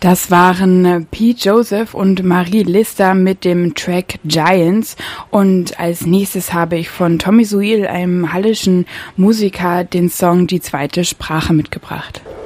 Das waren Pete Joseph und Marie Lister mit dem Track Giants. Und als nächstes habe ich von Tommy Suil, einem hallischen Musiker, den Song Die zweite Sprache mitgebracht.